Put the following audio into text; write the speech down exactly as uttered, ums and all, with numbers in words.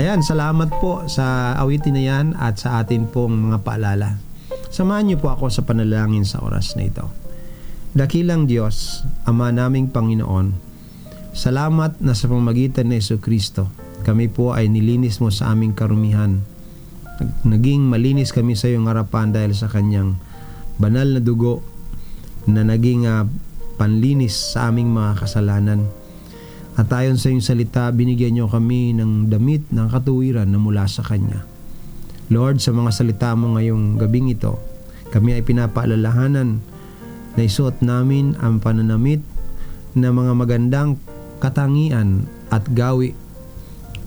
Ayan, salamat po sa awitin na yan at sa atin pong mga paalala. Samahan niyo po ako sa panalangin sa oras na ito. Dakilang Diyos, Ama naming Panginoon, salamat na sa pamamagitan ni Jesucristo, kami po ay nilinis mo sa aming karumihan. Naging malinis kami sa iyong harapan dahil sa kanyang banal na dugo na naging uh, panlinis sa aming mga kasalanan. At ayon sa iyong salita, binigyan niyo kami ng damit ng katuwiran na mula sa Kanya. Lord, sa mga salita mo ngayong gabing ito, kami ay pinapaalalahanan na isuot namin ang pananamit na mga magandang katangian at gawi